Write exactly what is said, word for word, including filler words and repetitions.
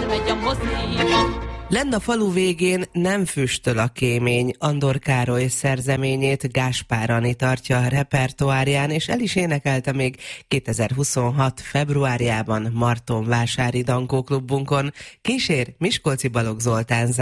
elmegy a moziba. Lenn a falu végén nem füstöl a kémény. Andor Károly szerzeményét Gáspár Ani tartja a repertoárján, és el is énekelte még kétezer-huszonhat februárjában Martonvásári Dankó klubunkon. Kísér Miskolci Balogh Zoltán.